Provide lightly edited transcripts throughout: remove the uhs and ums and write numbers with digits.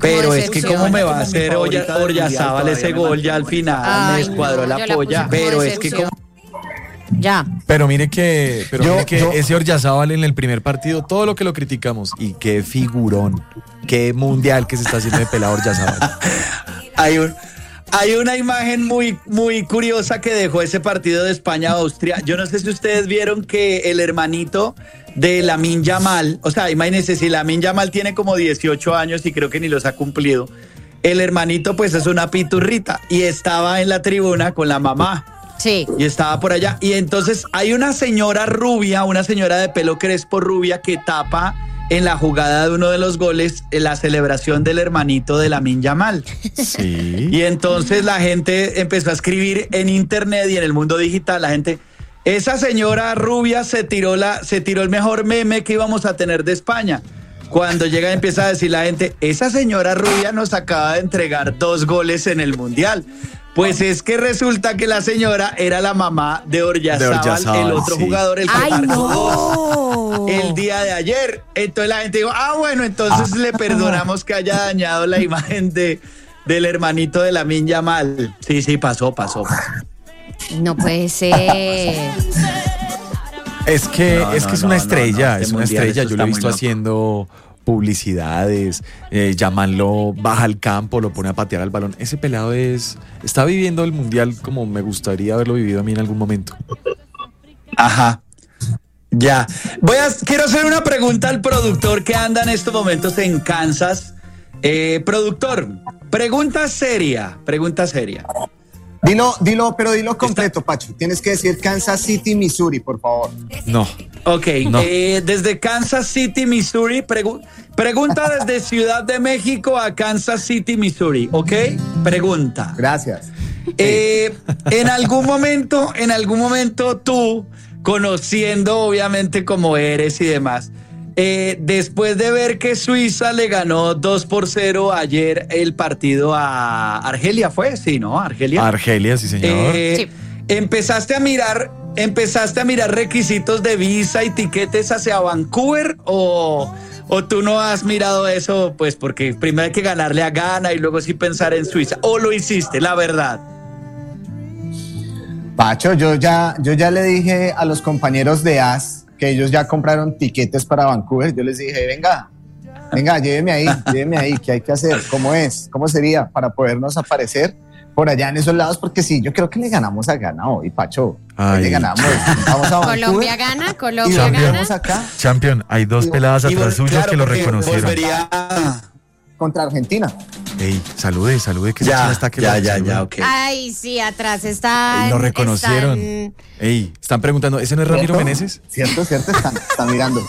Pero es que cómo me va a hacer Oryazábal ese gol ya al final, me descuadró la polla. Pero es que como... Ya. Pero mire que ese Oryazábal en el primer partido, todo lo que lo criticamos, y qué figurón, qué mundial que se está haciendo de pelado Oryazábal. Hay una imagen muy, muy curiosa que dejó ese partido de España-Austria. Yo no sé si ustedes vieron que el hermanito de Lamine Yamal, o sea, imagínense, si Lamine Yamal tiene como 18 años y creo que ni los ha cumplido, el hermanito pues es una piturrita y estaba en la tribuna con la mamá. Sí. Y estaba por allá. Y entonces hay una señora rubia, una señora de pelo crespo rubia que tapa en la jugada de uno de los goles la celebración del hermanito de Lamine Yamal. Sí. Y entonces la gente empezó a escribir en internet y en el mundo digital, la gente, esa señora rubia se tiró el mejor meme que íbamos a tener de España. Cuando llega empieza a decir la gente, esa señora rubia nos acaba de entregar 2 goles en el Mundial. Pues es que resulta que la señora era la mamá de Oryazábal, el otro jugador, el que marcó el día de ayer. Entonces la gente dijo, bueno, entonces le perdonamos que haya dañado la imagen del hermanito de Lamine Yamal. Sí, pasó. No puede ser. Es que es una estrella, es una estrella. Yo lo he visto haciendo publicidades, Yamal lo baja al campo, lo pone a patear al balón. Ese pelado está viviendo el mundial como me gustaría haberlo vivido a mí en algún momento. Ajá. Ya. Quiero hacer una pregunta al productor que anda en estos momentos en Kansas. Productor, pregunta seria. Dilo completo, Pacho. Tienes que decir Kansas City, Missouri, por favor. No. Ok, no. Desde Kansas City, Missouri, pregunta desde Ciudad de México a Kansas City, Missouri, ¿ok? Pregunta. Gracias. En algún momento tú, conociendo obviamente cómo eres y demás, después de ver que Suiza le ganó 2-0 ayer el partido a Argelia, ¿fue? Sí, ¿no? Argelia, sí, señor. Sí. ¿Empezaste a mirar requisitos de visa y tiquetes hacia Vancouver o tú no has mirado eso? Pues porque primero hay que ganarle a Ghana y luego sí pensar en Suiza. ¿O lo hiciste, la verdad? Pacho, yo ya le dije a los compañeros de AS que ellos ya compraron tiquetes para Vancouver. Yo les dije, venga, lléveme ahí, ¿qué hay que hacer? ¿Cómo sería para podernos aparecer por allá en esos lados? Porque sí, yo creo que le ganamos a Ghana hoy, Pacho. Hoy le ganamos. Vamos a Vancouver. Colombia gana. Acá. Champion, hay 2 peladas atrás suyas que lo reconocieron. Contra Argentina. Ey, salude, que ya está que ya, ok. Ay, sí, atrás están. Lo reconocieron. Ey, están preguntando, ¿ese no es Ramiro Meneses? Cierto, están mirando.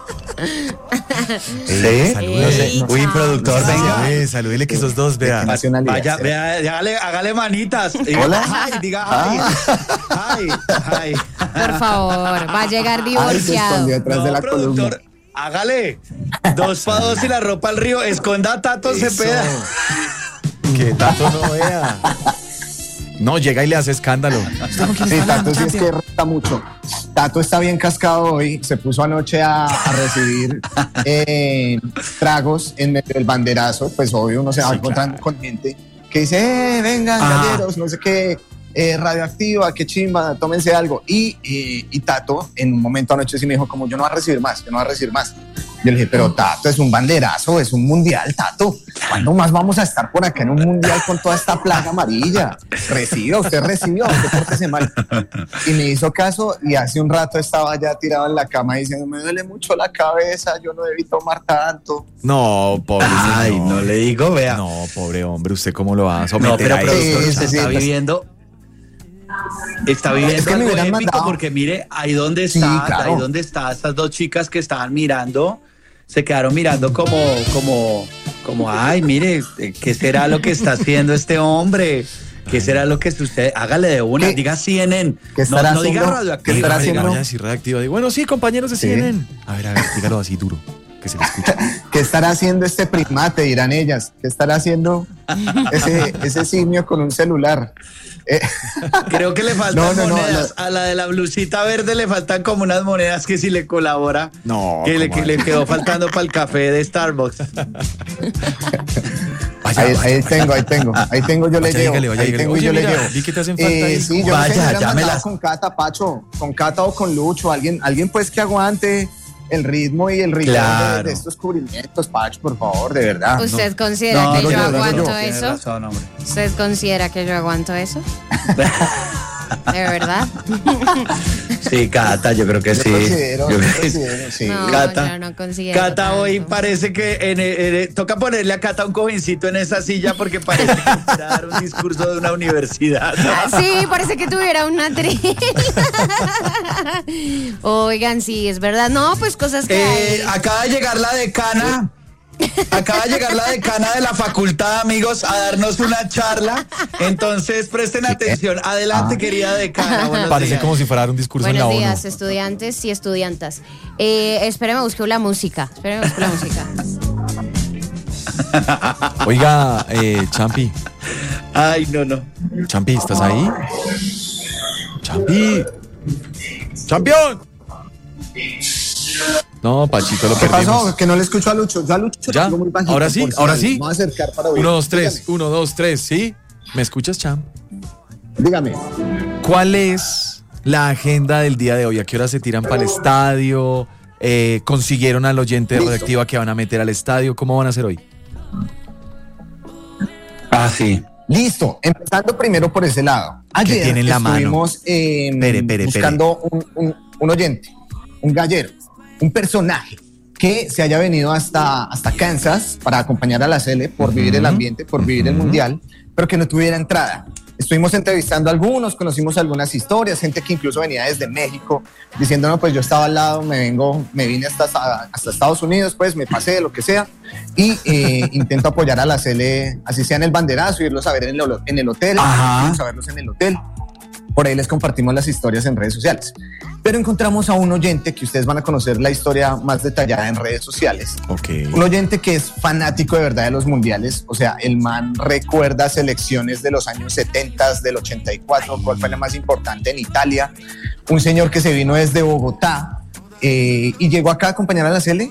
Sí, salude. Uy, productor, venga. Salúdele que esos 2, vea. Vaya, hágale manitas. Hola. Ay, diga ay. Por favor, va a llegar divorciado. Detrás de la productor. columna. Hágale 2 para 2 y la ropa al río. Esconda a Tato Cepeda. Que Tato no vea. No, llega y le hace escándalo. Sí, Tato sí es que resta mucho. Tato está bien cascado hoy. Se puso anoche a recibir tragos en medio del banderazo. Pues obvio uno se va encontrando con gente que dice, vengan, galleros, no sé qué. Radioactiva, qué chimba, tómense algo. Y Tato, en un momento anoche sí me dijo, como yo no voy a recibir más. Yo le dije, pero Tato, es un banderazo, es un mundial, Tato. ¿Cuándo más vamos a estar por acá en un mundial con toda esta plaga amarilla? Usted pórtese mal. Y me hizo caso y hace un rato estaba ya tirado en la cama diciendo, me duele mucho la cabeza, yo no debí tomar tanto. No, pobre. Ay, no le digo, vea. No, pobre hombre, ¿usted cómo lo va a someter a eso? Está viviendo Es que me algo hubieran épico mandado. Porque mire, ahí donde está, claro. Ahí donde está, estas 2 chicas que estaban mirando, se quedaron mirando como, ay, mire, ¿qué será lo que está haciendo este hombre? ¿Qué será lo que sucede? Hágale de una, diga CNN. No diga Radioactiva. ¿Qué estará haciendo? Radioactiva. Bueno, sí, compañeros de CNN. A ver, dígalo así duro, que se le escuche. ¿Qué estará haciendo este primate? Dirán ellas. ¿Qué estará haciendo ese simio con un celular? Creo que le faltan monedas. A la de la blusita verde le faltan como unas monedas que si le colabora. No. Que le quedó faltando para el café de Starbucks. Ahí tengo, yo le llevo. Ahí tengo y yo le llevo. Vi que te hacen falta ahí. Sí, yo llámelas con Cata, Pacho, con Cata o con Lucho, alguien pues que aguante el ritmo y el rigor de estos cubrimientos, Pacho, por favor, de verdad. ¿Usted considera que yo aguanto eso? ¿Usted considera que yo aguanto eso? ¿De verdad? Sí, Cata, yo creo que sí. Yo considero, sí. No, Cata, yo no considero Cata tanto. hoy parece que toca ponerle a Cata un cojincito en esa silla porque parece que quiera dar un discurso de una universidad. Sí, parece que tuviera una tril. Oigan, sí, es verdad. No, pues cosas que hay. Acaba de llegar la decana. Acaba de llegar la decana de la facultad, amigos, a darnos una charla. Entonces, presten atención. Adelante, querida decana. Parece días. como si fuera un discurso en la Buenos ONU. días, estudiantes y estudiantas. Espéreme, busco la música. Oiga, Champi. Ay, no. Champi, ¿estás ahí? Champi. ¡Champión! No, Pachito, lo ¿Qué perdimos. pasó? Que no le escucho a Lucho. Yo a Lucho ¿Ya? lo digo muy bajito, ¿Ahora sí? por si ¿Ahora me sí? voy a acercar para oír. 1, 2, 3. Dígame. 1, 2, 3, ¿sí? ¿Me escuchas, Champ? Dígame. ¿Cuál es la agenda del día de hoy? ¿A qué hora se tiran para el estadio? ¿Consiguieron al oyente de Listo. Radioactiva que van a meter al estadio? ¿Cómo van a hacer hoy? Sí. Listo, empezando primero por ese lado. Ayer tiene en la mano? estuvimos buscando un oyente, un gallero, un personaje que se haya venido hasta Kansas para acompañar a la Sele por vivir el ambiente, por vivir el mundial, pero que no tuviera entrada. Estuvimos entrevistando a algunos, conocimos algunas historias, gente que incluso venía desde México, diciendo, no, pues yo estaba al lado, me vine hasta Estados Unidos, pues me pasé, lo que sea, y intento apoyar a la Sele, así sea en el banderazo, irlos a ver en el hotel, irlos a verlos en el hotel. Por ahí les compartimos las historias en redes sociales. Pero encontramos a un oyente que ustedes van a conocer la historia más detallada en redes sociales. Ok. Un oyente que es fanático de verdad de los mundiales. O sea, el man recuerda selecciones de los años 70, del 84, cuál fue la más importante en Italia. Un señor que se vino desde Bogotá y llegó acá a acompañar a la Sele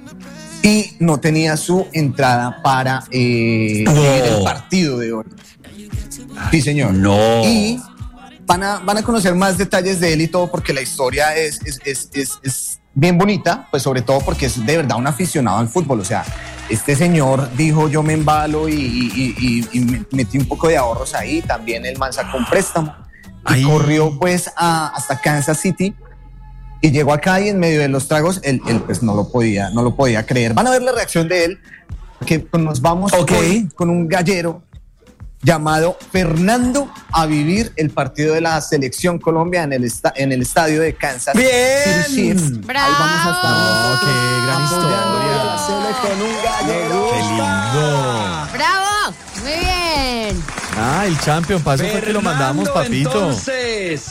y no tenía su entrada para vivir el partido de hoy. Sí, señor. No. Y van a conocer más detalles de él y todo porque la historia es bien bonita, pues sobre todo porque es de verdad un aficionado al fútbol. O sea, este señor dijo yo me embalo y metí un poco de ahorros ahí. También el man sacó un préstamo y corrió pues hasta Kansas City y llegó acá y en medio de los tragos él pues no lo podía creer. Van a ver la reacción de él, que nos vamos con un gallero llamado Fernando a vivir el partido de la Selección Colombia en el estadio de Kansas Bien. City Chiefs. ¡Bravo! Ahí vamos a estar. Oh, qué gran apoyando a la historia. Sele con un gallero. ¡Qué lindo! ¡Bravo! Muy bien. El Champion, para eso fue que lo mandamos, papito. Entonces,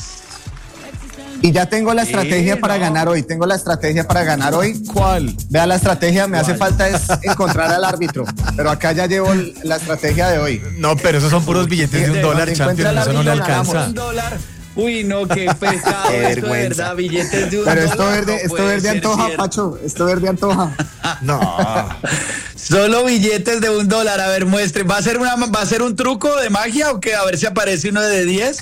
Y ya tengo la estrategia para ganar hoy. ¿Cuál? Vea la estrategia, me hace falta es encontrar al árbitro. Pero acá ya llevo la estrategia de hoy. No, pero esos son puros billetes de $1, Champion, eso no le alcanza. $1. Uy, no, qué pecado. Qué esto de vergüenza. verdad, billetes de $1. Pero esto no puede verde ser antoja, cierto. Pacho. Esto verde antoja. No. Solo billetes de $1. A ver, muestre. ¿Va a ser un truco de magia o qué? A ver si aparece uno de 10.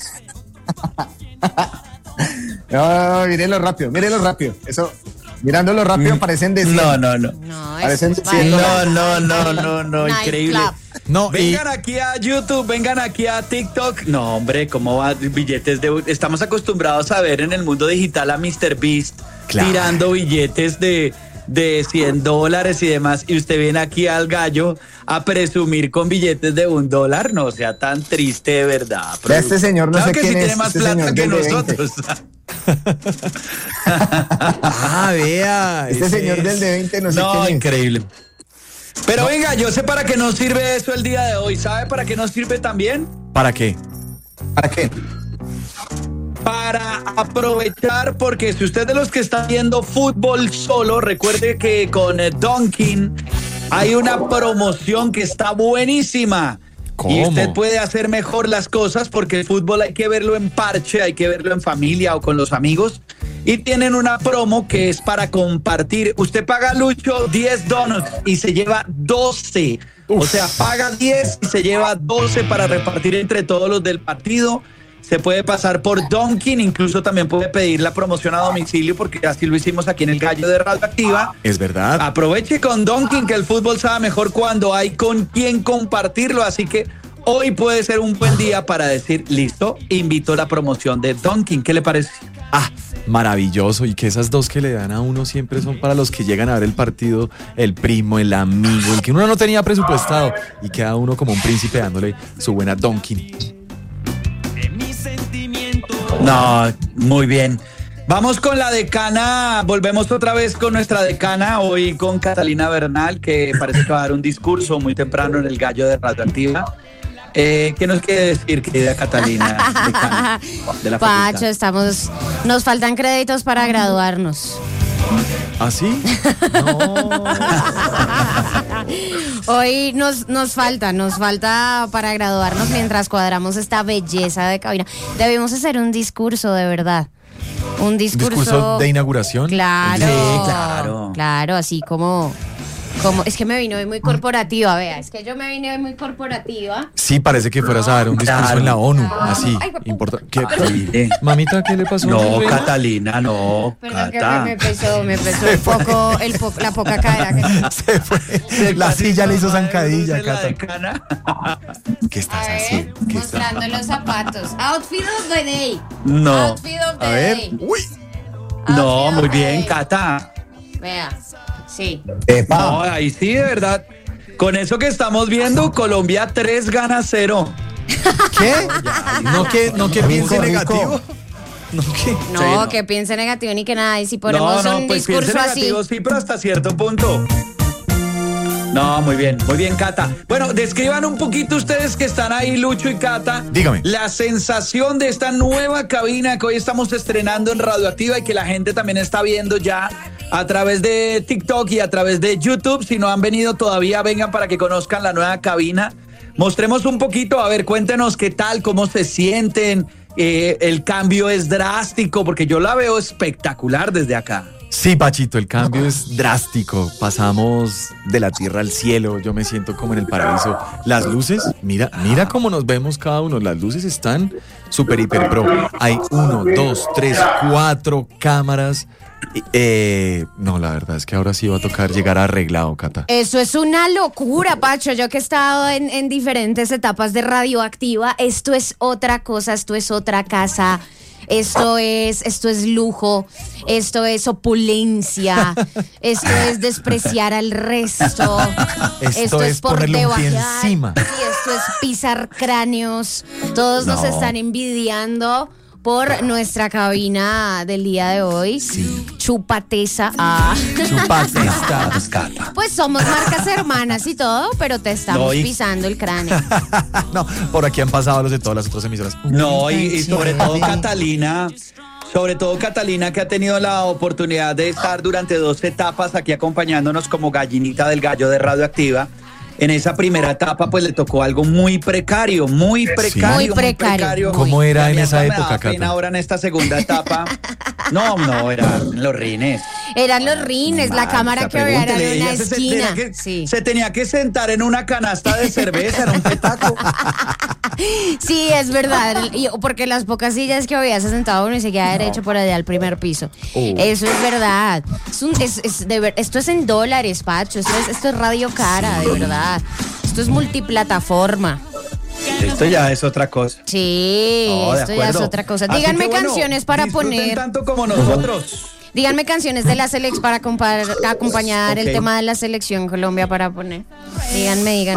No, mírenlo rápido. Eso, mirándolo rápido parecen de 100. No. No, Parecen eso es siendo- válido. No, increíble. Nightclub. No, Vengan aquí a YouTube, vengan aquí a TikTok. No, hombre, ¿cómo va? Billetes de... Estamos acostumbrados a ver en el mundo digital a Mr. Beast Claro. tirando billetes de $100 y demás. Y usted viene aquí al gallo a presumir con billetes de $1. No sea tan triste, de verdad. Vea, este señor, no Claro sé que quién sí es, tiene más este plata señor que del de 20. nosotros. Vea. Este ese señor es. del de 20 no sé No, quién es. increíble. Pero venga, yo sé para qué nos sirve eso el día de hoy. ¿Sabe para qué nos sirve también? ¿Para qué? ¿Para qué? para aprovechar, porque si usted de los que está viendo fútbol solo, recuerde que con Dunkin' hay una promoción que está buenísima. ¿Cómo? Y usted puede hacer mejor las cosas porque el fútbol hay que verlo en parche, hay que verlo en familia o con los amigos. Y tienen una promo que es para compartir. Usted paga, Lucho, 10 donuts y se lleva 12. Uf. O sea, paga 10 y se lleva 12 para repartir entre todos los del partido. Se puede pasar por Dunkin', incluso también puede pedir la promoción a domicilio, porque así lo hicimos aquí en el Gallo de Radioactiva. Es verdad. Aproveche con Dunkin', que el fútbol sabe mejor cuando hay con quién compartirlo, así que hoy puede ser un buen día para decir, listo, invito la promoción de Dunkin'. ¿Qué le parece? Maravilloso, y que esas 2 que le dan a uno siempre son para los que llegan a ver el partido, el primo, el amigo, el que uno no tenía presupuestado, y queda uno como un príncipe dándole su buena Dunkin'. No, muy bien. Vamos con la decana, volvemos otra vez con nuestra decana, hoy con Catalina Bernal, que parece que va a dar un discurso muy temprano en el Gallo de Radioactiva. ¿Qué nos quiere decir, querida Catalina, decana de la Pacho, nos faltan créditos para graduarnos. ¿Ah, sí? No. Hoy nos falta para graduarnos mientras cuadramos esta belleza de cabina. Debemos hacer un discurso de verdad. Un discurso de inauguración. Claro, sí, claro, así como es que me vine hoy muy corporativa, vea, es que yo me vine hoy muy corporativa. Sí, parece que fueras a dar un discurso en la ONU, así, importante. Mamita, ¿qué le pasó? No, Catalina, no. Perdón, que me pesó un poco la poca cadera. Se fue. La silla le hizo zancadilla, Cata. ¿Qué estás haciendo? Mostrando los zapatos. Outfit of the day. No. Outfit of the day. Uy. No, muy bien, Cata. Vea. Sí. No, ahí sí, de verdad. Con eso que estamos viendo, Colombia 3 gana 0. ¿Qué? No que piense negativo. Que piense negativo ni que nada. Y si ponemos un pues discurso así. Negativo, sí, pero hasta cierto punto. No, muy bien, Cata. Bueno, describan un poquito ustedes que están ahí, Lucho y Cata. Dígame. La sensación de esta nueva cabina que hoy estamos estrenando en Radioactiva y que la gente también está viendo ya a través de TikTok y a través de YouTube. Si no han venido todavía, vengan para que conozcan la nueva cabina. Mostremos un poquito, a ver, cuéntenos qué tal, cómo se sienten. El cambio es drástico, porque yo la veo espectacular desde acá. Sí, Pachito, el cambio es drástico. Pasamos de la tierra al cielo. Yo me siento como en el paraíso. Las luces, mira cómo nos vemos cada uno. Las luces están súper, hiper pro. Hay 1, 2, 3, 4 cámaras. No, la verdad es que ahora sí va a tocar llegar arreglado, Cata. Eso es una locura, Pacho. Yo que he estado en diferentes etapas de Radioactiva, esto es otra cosa, esto es otra casa. Esto es lujo, esto es opulencia, esto es despreciar al resto, esto es por ponerle un pie debajear, encima. y esto es pisar cráneos. Todos nos están envidiando por nuestra cabina del día de hoy. Sí. Chupateza. Chupateza. Pues somos marcas hermanas y todo, pero te estamos pisando el cráneo. No, por aquí han pasado los de todas las otras emisoras. No, y sobre todo Catalina, que ha tenido la oportunidad de estar durante 2 etapas aquí acompañándonos como gallinita del Gallo de Radioactiva. En esa primera etapa, pues le tocó algo muy precario. Muy precario. ¿Cómo era en esa época, Cata? Ahora en esta segunda etapa. No, eran los rines. Eran los rines, la cámara que había en una esquina. Se tenía que sentar en una canasta de cerveza, era un petaco. Sí, es verdad. Porque las pocas sillas que había se sentaba uno y se quedaba derecho por allá al primer piso. Eso es verdad. Esto es en dólares, Pacho. Esto es radio cara, de verdad. Esto es multiplataforma. Esto ya es otra cosa. Sí, esto ya es otra cosa. Díganme canciones para poner. Tanto como nosotros. Díganme canciones de la Selex para acompañar el tema de la selección Colombia para poner. Díganme.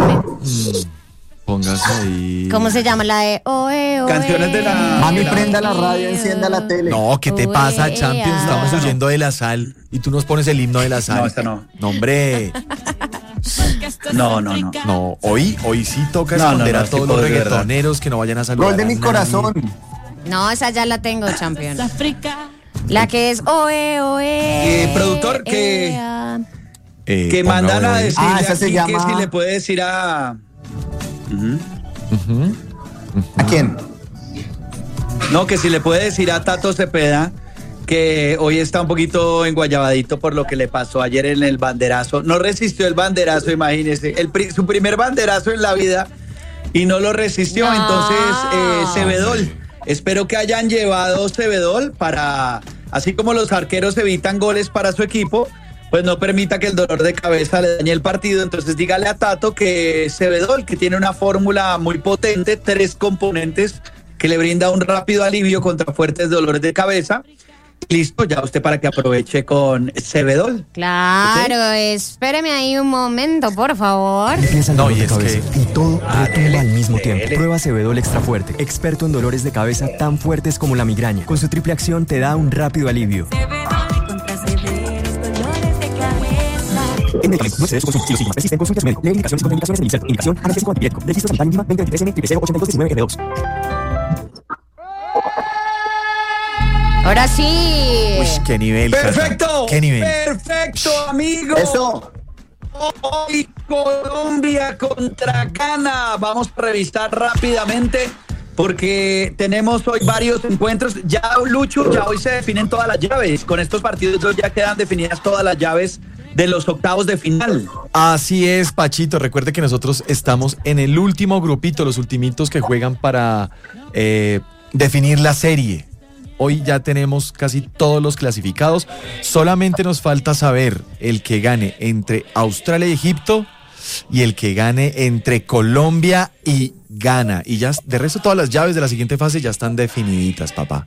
Póngase ahí. ¿Cómo se llama la de Oe? Canciones de la... Mami, prenda la radio, encienda la tele. No, ¿qué te pasa, Champions? Estamos huyendo de la sal y tú nos pones el himno de la sal. No, esta no. No, hombre. No. Hoy sí toca esconder a todos los reggaetoneros que no vayan a saludar. Gol de mi corazón. No, esa ya la tengo, campeón. La que es oe, oe. Productor, que mandan a decir esa se llama... que si le puede decir a... ¿A quién? No, que si le puede decir a Tato Cepeda que hoy está un poquito enguayabadito por lo que le pasó ayer en el banderazo. No resistió el banderazo, imagínese. Su primer banderazo en la vida y no lo resistió. No. Entonces, Cebedol. Espero que hayan llevado Cebedol para, así como los arqueros evitan goles para su equipo, pues no permita que el dolor de cabeza le dañe el partido. Entonces dígale a Tato que Cebedol, que tiene una fórmula muy potente, 3 componentes que le brinda un rápido alivio contra fuertes dolores de cabeza. Listo, ya usted para que aproveche con Cebedol. Claro, ¿okay? Espéreme ahí un momento, por favor. No, y es que... Y todo retumba al mismo tiempo. Prueba Cebedol Extra Fuerte, experto en dolores de cabeza tan fuertes como la migraña. Con su triple acción te da un rápido alivio. En medicamentos, no se consulta. Existen consultas médicas. Lee indicaciones y contraindicaciones en el inserto. Indicación, analgésico con antipirético. Registro sanitario mínima 2023 M 8219 M2. Ahora sí. Uy, qué nivel. Perfecto. Qué nivel. Perfecto, amigo. Eso. Hoy Colombia contra Ghana. Vamos a revisar rápidamente porque tenemos hoy varios encuentros. Ya, Lucho, ya hoy se definen todas las llaves. Con estos partidos ya quedan definidas todas las llaves de los octavos de final. Así es, Pachito. Recuerde que nosotros estamos en el último grupito, los ultimitos que juegan para definir la serie. Hoy ya tenemos casi todos los clasificados. Solamente nos falta saber el que gane entre Australia y Egipto y el que gane entre Colombia y Ghana. Y ya, de resto, todas las llaves de la siguiente fase ya están definiditas, papá.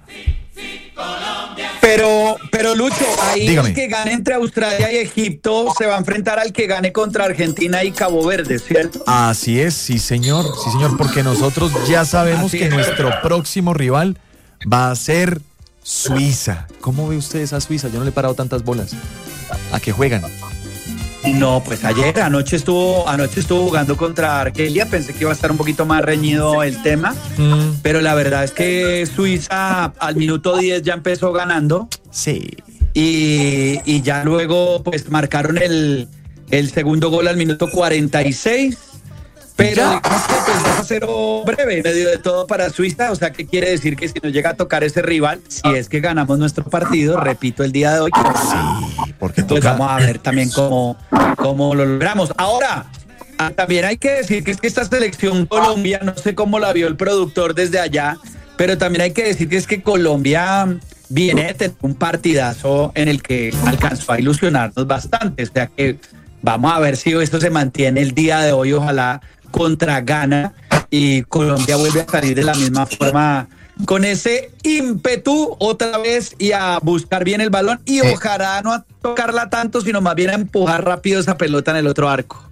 Pero Lucho, ahí dígame. El que gane entre Australia y Egipto se va a enfrentar al que gane contra Argentina y Cabo Verde, ¿cierto? Así es, sí señor, porque nosotros ya sabemos que nuestro próximo rival va a ser Suiza. ¿Cómo ve usted esa Suiza? Yo no le he parado tantas bolas. ¿A qué juegan? No, pues anoche estuvo jugando contra Argelia. Pensé que iba a estar un poquito más reñido el tema, pero la verdad es que Suiza al minuto 10 ya empezó ganando. Sí. Y ya luego pues marcaron el segundo gol al minuto 46. Pero digamos que pues va a ser breve, medio de todo para Suiza. O sea, ¿qué quiere decir? Que si nos llega a tocar ese rival, si es que ganamos nuestro partido, repito, el día de hoy, sí, porque pues vamos a ver también cómo lo logramos. Ahora, también hay que decir que es que esta selección Colombia, no sé cómo la vio el productor desde allá, pero también hay que decir que es que Colombia viene de tener un partidazo en el que alcanzó a ilusionarnos bastante. O sea que vamos a ver si esto se mantiene el día de hoy, ojalá contra Ghana, y Colombia vuelve a salir de la misma forma con ese ímpetu otra vez y a buscar bien el balón y ojalá no a tocarla tanto, sino más bien a empujar rápido esa pelota en el otro arco.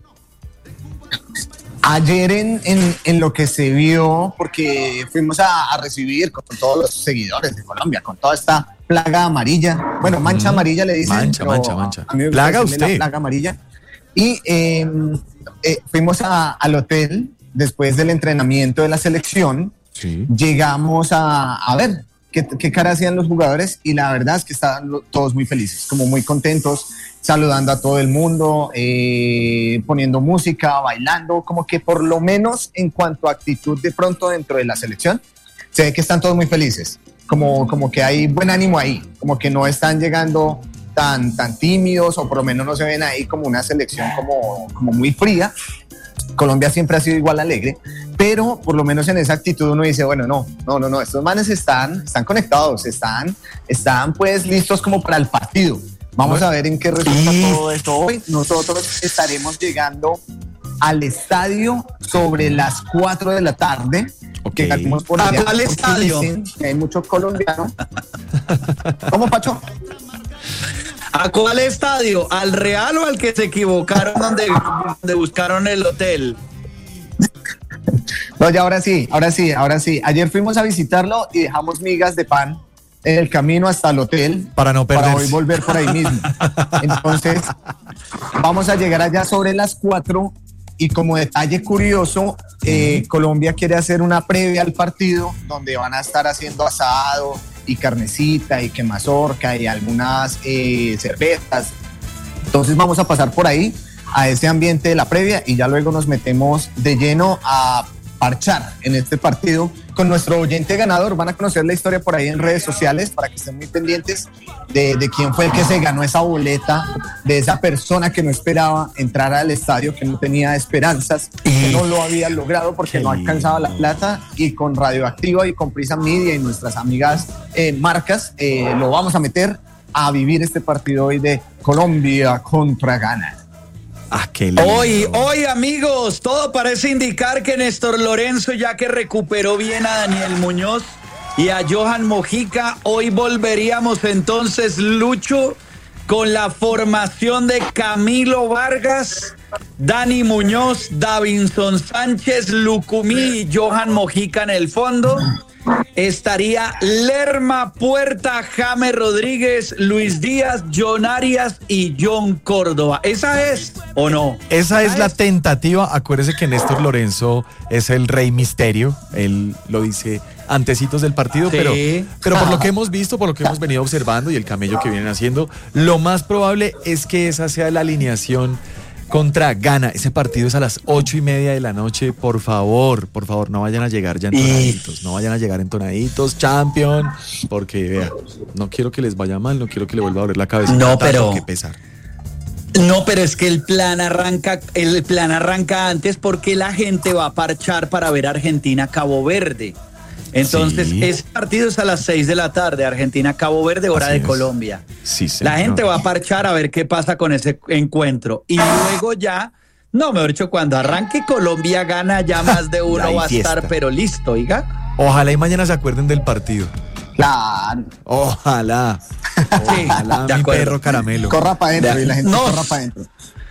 Ayer en lo que se vio, porque fuimos a recibir con todos los seguidores de Colombia, con toda esta plaga amarilla, bueno, mancha amarilla le dicen. Mancha. Plaga usted. Plaga amarilla. Y fuimos al hotel después del entrenamiento de la selección. Sí. Llegamos a ver qué cara hacían los jugadores y la verdad es que estaban todos muy felices, como muy contentos, saludando a todo el mundo, poniendo música, bailando, como que por lo menos en cuanto a actitud de pronto dentro de la selección, se ve que están todos muy felices, como que hay buen ánimo ahí, como que no están llegando tan tímidos o por lo menos no se ven ahí como una selección como muy fría. Colombia siempre ha sido igual alegre, pero por lo menos en esa actitud uno dice, bueno, no, estos manes están conectados, están pues listos como para el partido. Vamos a ver en qué resulta todo esto. Hoy nosotros estaremos llegando al estadio sobre las 4 de la tarde. Okay. Llegaremos por allá. ¿Al estadio? Hay muchos colombianos. ¿Cómo, Pacho? ¿A cuál estadio? ¿Al Real o al que se equivocaron donde buscaron el hotel? No, ya ahora sí. Ayer fuimos a visitarlo y dejamos migas de pan en el camino hasta el hotel para no perderse. Para hoy volver por ahí mismo. Entonces, vamos a llegar allá sobre las 4 y como detalle curioso, Colombia quiere hacer una previa al partido donde van a estar haciendo asado y carnecita y quemazorca y algunas cervezas. Entonces vamos a pasar por ahí a ese ambiente de la previa y ya luego nos metemos de lleno a parchar en este partido con nuestro oyente ganador. Van a conocer la historia por ahí en redes sociales para que estén muy pendientes de quién fue el que se ganó esa boleta, de esa persona que no esperaba entrar al estadio, que no tenía esperanzas, que no lo había logrado porque no alcanzaba la plata, y con Radioactiva y con Prisa Media y nuestras amigas marcas lo vamos a meter a vivir este partido hoy de Colombia contra Ghana. Qué lindo. Hoy, amigos, todo parece indicar que Néstor Lorenzo, ya que recuperó bien a Daniel Muñoz y a Johan Mojica, hoy volveríamos entonces, Lucho, con la formación de Camilo Vargas, Dani Muñoz, Davinson Sánchez, Lucumí y Johan Mojica en el fondo. Estaría Lerma, Puerta, James Rodríguez, Luis Díaz, John Arias y John Córdoba. ¿Esa es o no? Esa es la tentativa. Acuérdese que Néstor Lorenzo es el rey misterio. Él lo dice antecitos del partido, sí. pero por lo que hemos visto, por lo que hemos venido observando y el camello que vienen haciendo, lo más probable es que esa sea la alineación contra Ghana. Ese partido es a las 8:30 de la noche. Por favor, no vayan a llegar ya entonaditos. No vayan a llegar entonaditos, champion, porque vea, no quiero que les vaya mal, no quiero que le vuelva a doler la cabeza. No, pero que pesar. No, pero es que el plan arranca antes, porque la gente va a parchar para ver Argentina-Cabo Verde. Entonces, sí. Ese partido es a las 6 de la tarde, Argentina-Cabo Verde, hora de Colombia. Sí, señor. La gente va a parchar a ver qué pasa con ese encuentro. Y luego ya, mejor dicho, cuando arranque Colombia gana, ya más de uno va a estar, pero listo, oiga. Ojalá y mañana se acuerden del partido. Claro. Ojalá. Ojalá, mi perro caramelo. Corra para adentro y la gente corra para adentro.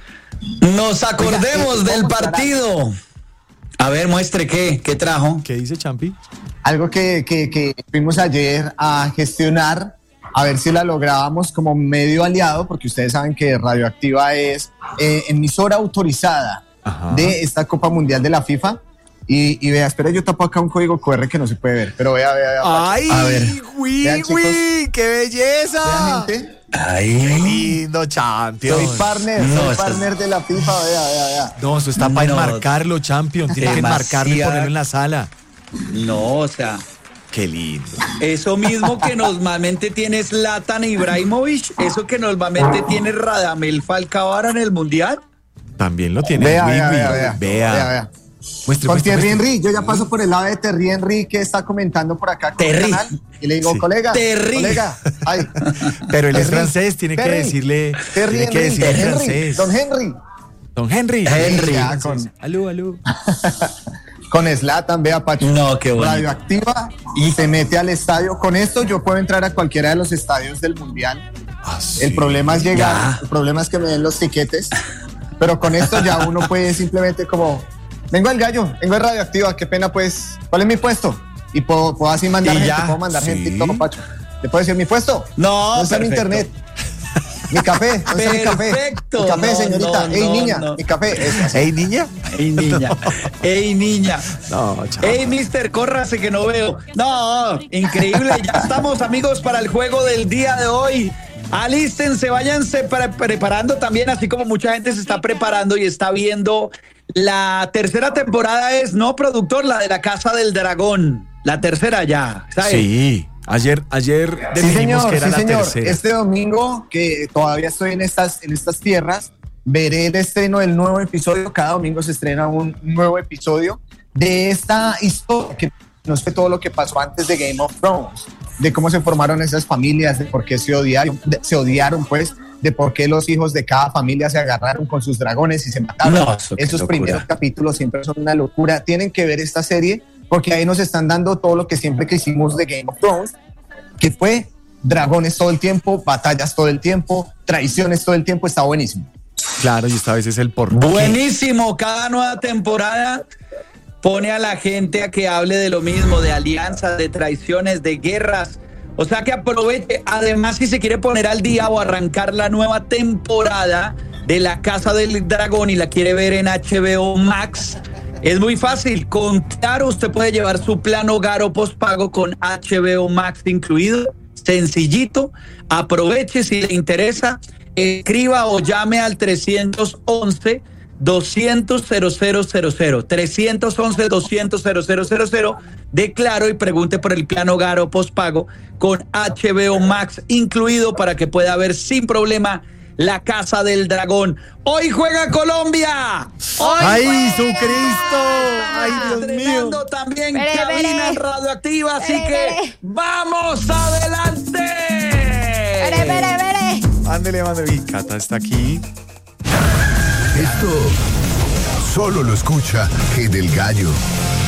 Nos acordemos del partido. A ver, muestre qué trajo. ¿Qué dice Champi? Algo que fuimos ayer a gestionar, a ver si la lográbamos como medio aliado, porque ustedes saben que Radioactiva es emisora autorizada de esta Copa Mundial de la FIFA. Y vea, espera, yo tapo acá un código QR que no se puede ver, pero vea. ¡Ay, a ver. Vean, qué belleza! Vean, gente. ¡Ay, qué lindo, champion! Soy partner de la FIFA, vea. No, eso está para enmarcarlo, champion. Tiene que enmarcarlo y ponerlo en la sala. No, o sea, qué lindo. Eso mismo que normalmente tiene Zlatan Ibrahimovic, eso que normalmente tiene Radamel Falcao ahora en el Mundial. También lo tiene. Vea. Con Thierry Henry, yo ya paso por el lado de Thierry Henry, que está comentando por acá con el canal, y le digo, sí. colega, ay. Pero él es francés, tiene que decirle francés. Don Henry. Aló. Con Zlatan, vea, Pacho. No, qué bueno. Radioactiva y se mete al estadio. Con esto yo puedo entrar a cualquiera de los estadios del Mundial. Sí. El problema es llegar, el problema es que me den los tiquetes. Pero con esto ya uno puede simplemente como, vengo al gallo, vengo de Radioactiva, qué pena pues, ¿cuál es mi puesto? Y puedo así mandar gente, puedo mandar gente y todo, Pacho. ¿Le puedo decir mi puesto? No está en internet. Mi café, ¿dónde está mi café? Perfecto. Mi café, señorita. Ey, niña, mi café. ¿Ey, niña? Ey, niña. No, chaval. Ey, mister, córrase que no veo. No, increíble. Ya estamos, amigos, para el juego del día de hoy. Alístense, váyanse preparando también, así como mucha gente se está preparando y está viendo. La tercera temporada es, ¿no, productor? La de la Casa del Dragón. La tercera ya, ¿sabes? Sí. Ayer decidimos que era la tercera. Este domingo, que todavía estoy en estas tierras, veré el estreno del nuevo episodio. Cada domingo se estrena un nuevo episodio de esta historia que nos fue todo lo que pasó antes de Game of Thrones, de cómo se formaron esas familias, de por qué se odiaron, pues, de por qué los hijos de cada familia se agarraron con sus dragones y se mataron. No, esos primeros capítulos siempre son una locura. Tienen que ver esta serie, porque ahí nos están dando todo lo que siempre quisimos de Game of Thrones, que fue dragones todo el tiempo, batallas todo el tiempo, traiciones todo el tiempo. Está buenísimo. Claro, y esta vez es el porqué. Buenísimo, cada nueva temporada pone a la gente a que hable de lo mismo, de alianzas, de traiciones, de guerras. O sea que aproveche, además, si se quiere poner al día o arrancar la nueva temporada de La Casa del Dragón y la quiere ver en HBO Max, Es muy fácil. Con Claro usted puede llevar su plan hogar o postpago con HBO Max incluido. Sencillito. Aproveche si le interesa. Escriba o llame al 311 200-0000, 311-200-0000 de Claro y pregunte por el plan hogar o postpago con HBO Max incluido para que pueda ver sin problema La Casa del Dragón. ¡Hoy juega Colombia! ¡Ay, Jesucristo! ¡Ay, Dios mío! También cabina radioactiva, así que ¡vamos adelante! Ándele. Y Cata está aquí. Esto solo lo escucha G del Gallo.